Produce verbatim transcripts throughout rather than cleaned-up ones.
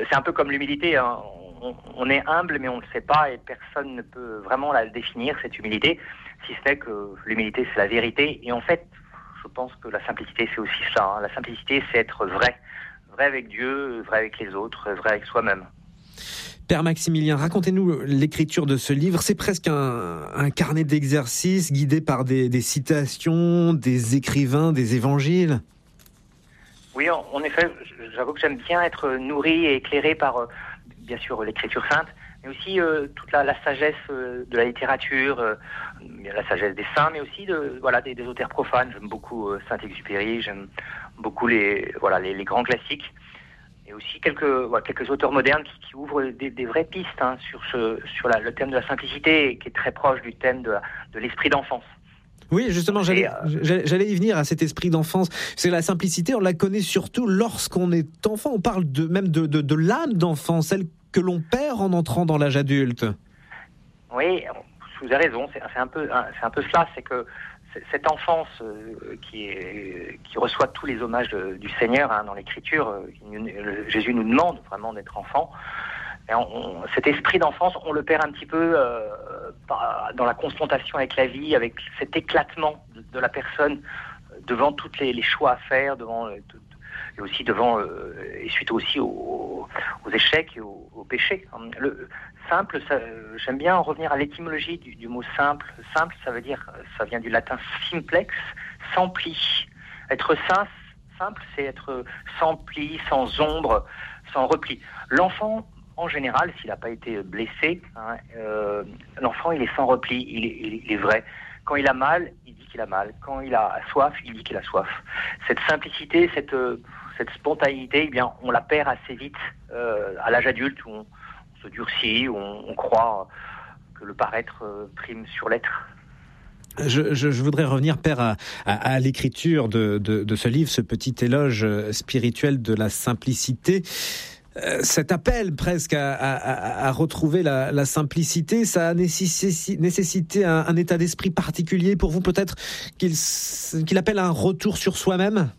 c'est un peu comme l'humilité, hein. on, on est humble mais on ne le sait pas et personne ne peut vraiment la définir, cette humilité, si ce n'est que l'humilité c'est la vérité. Et en fait, je pense que la simplicité c'est aussi ça, hein. La simplicité c'est être vrai, vrai avec Dieu, vrai avec les autres, vrai avec soi-même. Père Maximilien, racontez-nous l'écriture de ce livre. C'est presque un, un carnet d'exercices guidé par des, des citations, des écrivains, des évangiles. Oui, en, en effet, j'avoue que j'aime bien être nourri et éclairé par, euh, bien sûr, l'écriture sainte, mais aussi euh, toute la, la sagesse euh, de la littérature, euh, la sagesse des saints, mais aussi de, voilà, des, des auteurs profanes. J'aime beaucoup euh, Saint-Exupéry, j'aime beaucoup les, voilà, les, les grands classiques. Et aussi quelques, voilà, quelques auteurs modernes qui, qui ouvrent des, des vraies pistes hein, sur, ce, sur la, le thème de la simplicité, qui est très proche du thème de, de l'esprit d'enfance. Oui, justement, j'allais, euh... j'allais y venir à cet esprit d'enfance. C'est la simplicité, on la connaît surtout lorsqu'on est enfant. On parle de, même de, de, de l'âme d'enfant, celle que l'on perd en entrant dans l'âge adulte. Oui, vous avez raison, c'est, c'est, un, peu, c'est un peu cela, c'est que cette enfance euh, qui, est, qui reçoit tous les hommages de, du Seigneur hein, dans l'Écriture, euh, Jésus nous demande vraiment d'être enfant. Et on, on, cet esprit d'enfance, on le perd un petit peu euh, dans la confrontation avec la vie, avec cet éclatement de, de la personne devant tous les, les choix à faire, devant tout, et aussi devant euh, et suite aussi aux, aux échecs et aux, aux péchés. Le simple, ça, j'aime bien en revenir à l'étymologie du, du mot simple. Simple, ça veut dire, ça vient du latin simplex, sans pli. Être saint, simple, c'est être sans pli, sans ombre, sans repli. L'enfant, en général, s'il n'a pas été blessé, hein, euh, l'enfant, il est sans repli, il est, il, est, il est vrai. Quand il a mal, il dit qu'il a mal. Quand il a soif, il dit qu'il a soif. Cette simplicité, cette, cette spontanéité, eh bien, on la perd assez vite euh, à l'âge adulte où on, on se durcit, où on, on croit que le paraître euh, prime sur l'être. Je, je, je voudrais revenir, Père, à, à, à l'écriture de, de, de ce livre, ce petit éloge spirituel de la simplicité. Cet appel presque à, à, à retrouver la, la simplicité, ça a nécessité, nécessité un, un état d'esprit particulier pour vous, peut-être qu'il, qu'il appelle à un retour sur soi-même.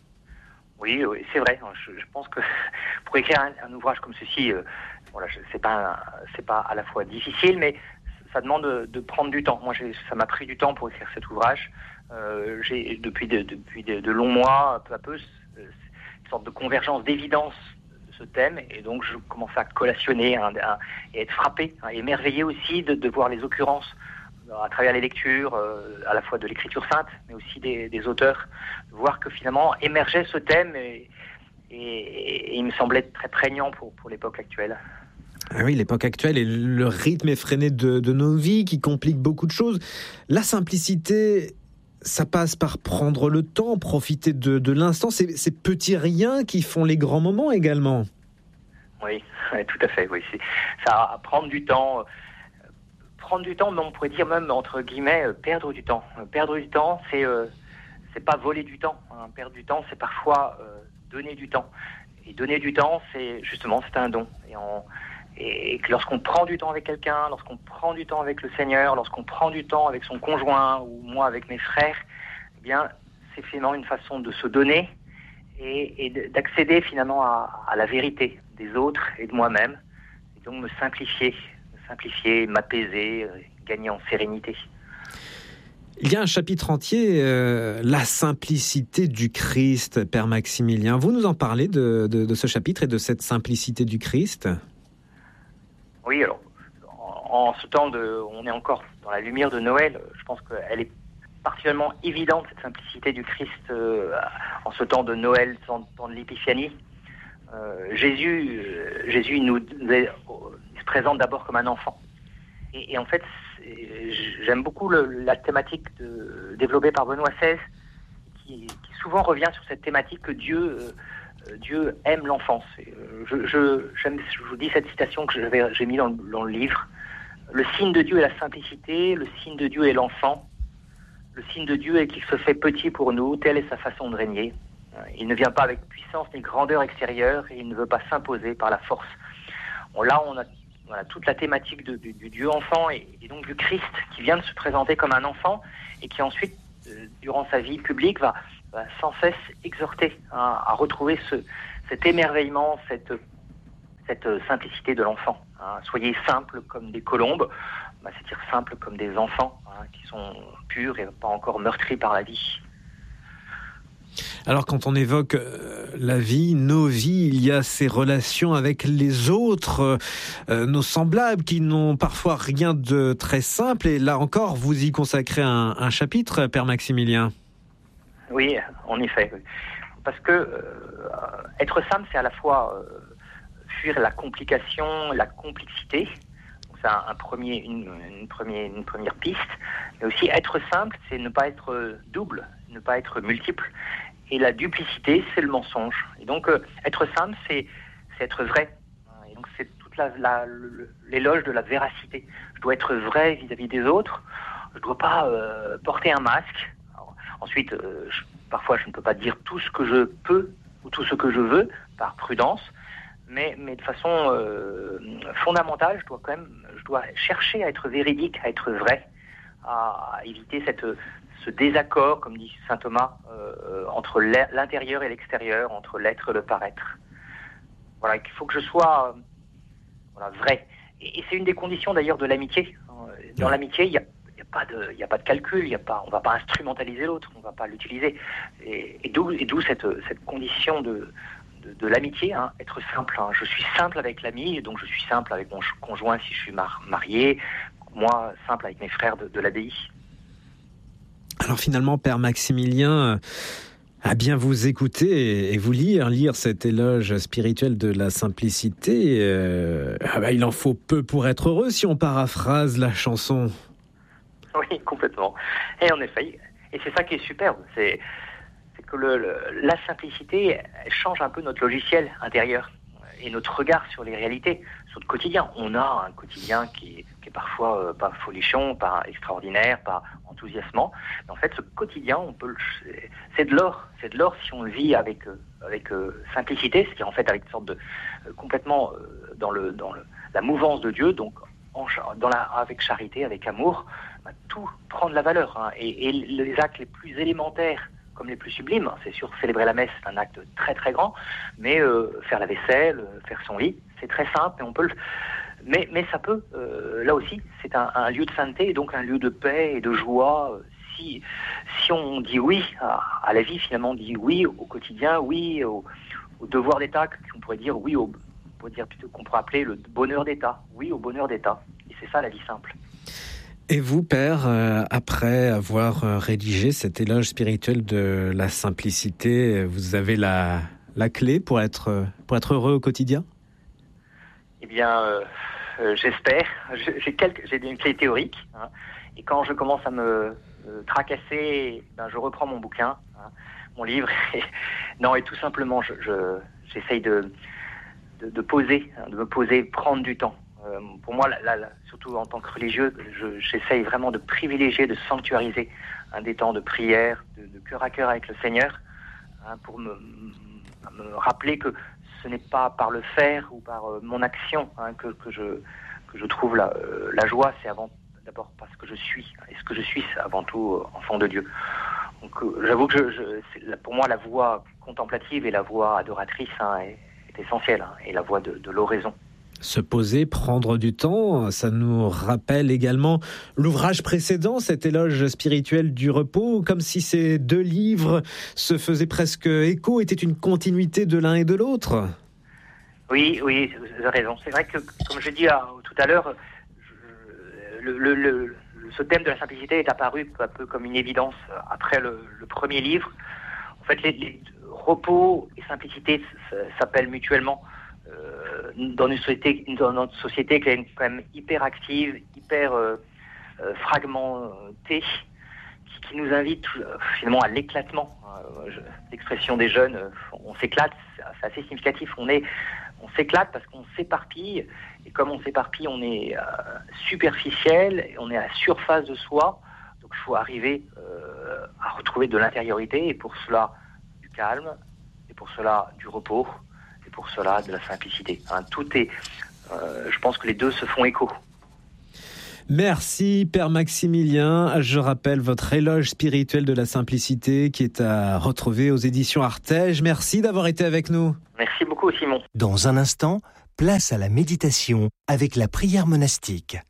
Oui, oui, c'est vrai. Je, je pense que pour écrire un, un ouvrage comme ceci, euh, voilà, c'est pas, c'est pas à la fois difficile, mais ça demande de, de prendre du temps. Moi, j'ai, ça m'a pris du temps pour écrire cet ouvrage. Euh, j'ai depuis de, depuis de, de longs mois, peu à peu, une sorte de convergence d'évidence ce thème, et donc je commence à collationner hein, à, et être frappé, hein, émerveillé aussi de, de voir les occurrences à travers les lectures, euh, à la fois de l'écriture sainte, mais aussi des, des auteurs, de voir que finalement émergeait ce thème et, et, et il me semblait très prégnant pour, pour l'époque actuelle. Ah oui, l'époque actuelle et le rythme effréné de, de nos vies qui complique beaucoup de choses. La simplicité, ça passe par prendre le temps, profiter de, de l'instant. C'est ces petits riens qui font les grands moments également. Oui, tout à fait. Oui, c'est ça, à prendre du temps. Prendre du temps, mais on pourrait dire même, entre guillemets, euh, perdre du temps. Euh, perdre du temps, c'est, euh, c'est pas voler du temps. Hein. Perdre du temps, c'est parfois euh, donner du temps. Et donner du temps, c'est justement, c'est un don. Et, on, et que lorsqu'on prend du temps avec quelqu'un, lorsqu'on prend du temps avec le Seigneur, lorsqu'on prend du temps avec son conjoint ou moi avec mes frères, eh bien, c'est finalement une façon de se donner et, et d'accéder finalement à, à la vérité des autres et de moi-même. Et donc me simplifier. simplifier, m'apaiser, euh, gagner en sérénité. Il y a un chapitre entier, euh, la simplicité du Christ, Père Maximilien. Vous nous en parlez de, de, de ce chapitre et de cette simplicité du Christ ? Oui, alors, en, en ce temps, de, on est encore dans la lumière de Noël, je pense qu'elle est particulièrement évidente, cette simplicité du Christ, euh, en ce temps de Noël, temps, temps de l'Épiphanie. Euh, Jésus, euh, Jésus nous, nous est, il se présente d'abord comme un enfant. Et, et en fait, j'aime beaucoup le, la thématique de, développée par Benoît seize, qui, qui souvent revient sur cette thématique que Dieu, euh, Dieu aime l'enfance. Et, euh, je, je, j'aime, je vous dis cette citation que j'avais, j'ai mis dans le, dans le livre. Le signe de Dieu est la simplicité, le signe de Dieu est l'enfant. Le signe de Dieu est qu'il se fait petit pour nous, telle est sa façon de régner. Il ne vient pas avec puissance ni grandeur extérieure et il ne veut pas s'imposer par la force. Bon, là, on a voilà, toute la thématique de, du, du Dieu enfant et, et donc du Christ qui vient de se présenter comme un enfant et qui ensuite, euh, durant sa vie publique, va, va sans cesse exhorter hein, à retrouver ce, cet émerveillement, cette, cette simplicité de l'enfant. Hein. Soyez simples comme des colombes, bah, c'est-à-dire simples comme des enfants, hein, qui sont purs et pas encore meurtris par la vie. Alors quand on évoque la vie, nos vies, il y a ces relations avec les autres, euh, nos semblables qui n'ont parfois rien de très simple. Et là encore, vous y consacrez un, un chapitre, Père Maximilien. Oui, en effet. Parce que euh, être simple, c'est à la fois euh, fuir la complication, la complexité. Donc c'est un, un premier, une, une, première, une première piste. Mais aussi être simple, c'est ne pas être double, ne pas être multiple. Et la duplicité, c'est le mensonge. Et donc, euh, être simple, c'est, c'est être vrai. Et donc, c'est toute la, la, l'éloge de la véracité. Je dois être vrai vis-à-vis des autres. Je ne dois pas euh, porter un masque. Alors, ensuite, euh, je, parfois, je ne peux pas dire tout ce que je peux ou tout ce que je veux, par prudence. Mais, mais de façon euh, fondamentale, je dois quand même, je dois chercher à être véridique, à être vrai, à, à éviter cette... ce désaccord, comme dit saint Thomas, euh, entre l'intérieur et l'extérieur, entre l'être et le paraître. Voilà, il faut que je sois euh, voilà, vrai. Et, et c'est une des conditions d'ailleurs de l'amitié. Dans l'amitié, il n'y a, y a pas de, y a pas de calcul, y a pas, on ne va pas instrumentaliser l'autre, on ne va pas l'utiliser. Et, et d'où, et d'où cette, cette condition de, de, de l'amitié, hein, être simple. Hein. Je suis simple avec l'ami, donc je suis simple avec mon conjoint si je suis mar- marié, moi simple avec mes frères de, de l'abbaye. Alors finalement, Père Maximilien, à bien vous écouter et vous lire, lire cet éloge spirituel de la simplicité, euh, ah bah, il en faut peu pour être heureux si on paraphrase la chanson. Oui, complètement. Et en effet, et c'est ça qui est superbe, c'est, c'est que le, le, la simplicité change un peu notre logiciel intérieur et notre regard sur les réalités, sur le quotidien. On a un quotidien qui est, qui est parfois euh, pas folichon, pas extraordinaire, pas enthousiasmant. Mais en fait, ce quotidien, on peut, le, c'est, c'est de l'or. C'est de l'or si on le vit avec euh, avec euh, simplicité, c'est-à-dire en fait avec une sorte de euh, complètement euh, dans le dans le, la mouvance de Dieu, donc en, dans la avec charité, avec amour, bah, tout prend de la valeur. Hein, et, et les actes les plus élémentaires, comme les plus sublimes, c'est sûr, célébrer la messe, c'est un acte très très grand, mais euh, faire la vaisselle, faire son lit, c'est très simple et on peut le... Mais, mais ça peut, euh, là aussi, c'est un, un lieu de sainteté et donc un lieu de paix et de joie. Si, si on dit oui à, à la vie, finalement, on dit oui au quotidien, oui au, au devoir d'État, qu'on pourrait dire oui au, on pourrait dire plutôt qu'on pourrait appeler le bonheur d'État, oui au bonheur d'État. Et c'est ça la vie simple. Et vous, Père, euh, après avoir euh, rédigé cet éloge spirituel de la simplicité, vous avez la, la clé pour être, pour être heureux au quotidien ? Eh bien, euh, euh, j'espère. J'ai, quelques, j'ai une clé théorique. Hein, et quand je commence à me euh, tracasser, ben, je reprends mon bouquin, hein, mon livre. Et, non, et tout simplement, je, je, j'essaye de, de, de poser, hein, de me poser, prendre du temps. Euh, pour moi, la, la, surtout en tant que religieux, je, j'essaye vraiment de privilégier, de sanctuariser hein, des temps de prière, de, de cœur à cœur avec le Seigneur, hein, pour me, me rappeler que ce n'est pas par le faire ou par euh, mon action hein, que, que, je, que je trouve la, euh, la joie, c'est avant, d'abord parce que je suis. Et ce que je suis, c'est avant tout euh, enfant de Dieu. Donc euh, j'avoue que je, je, c'est, pour moi, la voie contemplative et la voie adoratrice hein, est, est essentielle, hein, et la voie de, de l'oraison. Se poser, prendre du temps, ça nous rappelle également l'ouvrage précédent, cet éloge spirituel du repos, comme si ces deux livres se faisaient presque écho, étaient une continuité de l'un et de l'autre. Oui, oui, vous avez raison. C'est vrai que, comme je dis à, tout à l'heure, je, le, le, le, ce thème de la simplicité est apparu un peu comme une évidence après le, le premier livre. En fait, les, les repos et simplicité s'appellent mutuellement. Euh, dans une société, dans notre société qui est quand même hyper active, hyper euh, euh, fragmentée, qui, qui nous invite euh, finalement à l'éclatement. Euh, je, l'expression des jeunes, euh, on s'éclate, c'est, c'est assez significatif. On est, on s'éclate parce qu'on s'éparpille, et comme on s'éparpille, on est euh, superficiel, et on est à la surface de soi. Donc il faut arriver euh, à retrouver de l'intériorité, et pour cela du calme, et pour cela du repos. Pour cela, de la simplicité. Hein, tout est, euh, je pense que les deux se font écho. Merci Père Maximilien. Je rappelle votre éloge spirituel de la simplicité qui est à retrouver aux éditions Artege. Merci d'avoir été avec nous. Merci beaucoup Simon. Dans un instant, Place à la méditation avec la prière monastique.